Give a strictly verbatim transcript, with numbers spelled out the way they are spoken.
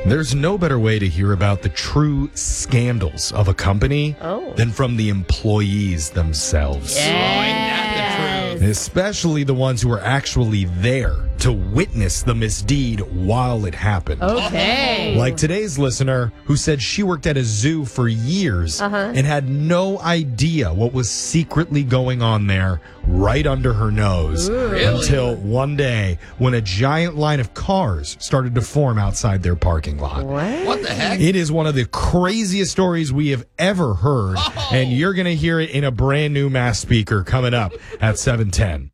There's no better way to hear about the true scandals of a company oh. than from the employees themselves. Yes. Especially the ones who are actually there to witness the misdeed while it happened. Okay. Like today's listener who said she worked at a zoo for years uh-huh. and had no idea what was secretly going on there right under her nose. Ooh. Really? Until one day when a giant line of cars started to form outside their parking lot. What? What the heck? It is one of the craziest stories we have ever heard, Oh. and you're going to hear it in a brand new Mass Speaker coming up at seven ten.